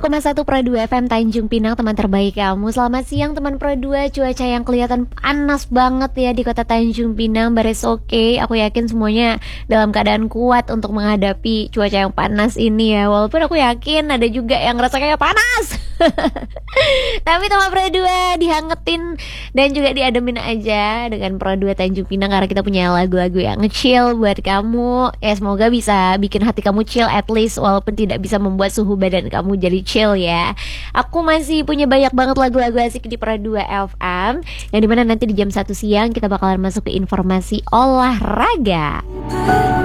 107,1 Pro 2 FM Tanjung Pinang, teman terbaik kamu. Selamat siang teman Pro 2. Cuaca yang kelihatan panas banget ya di kota Tanjung Pinang. But it's okay. Aku yakin semuanya dalam keadaan kuat untuk menghadapi cuaca yang panas ini ya. Walaupun aku yakin ada juga yang ngerasa kayak panas. Tapi teman Pro 2 dihangetin dan juga diademin aja dengan Pro 2 Tanjung Pinang, karena kita punya lagu-lagu yang chill buat kamu. Ya semoga bisa bikin hati kamu chill at least, walaupun tidak bisa membuat suhu badan kamu jadi chill ya. Aku masih punya banyak banget lagu-lagu asik di Pro 2 FM, yang dimana nanti di jam 1 siang kita bakalan masuk ke informasi olahraga.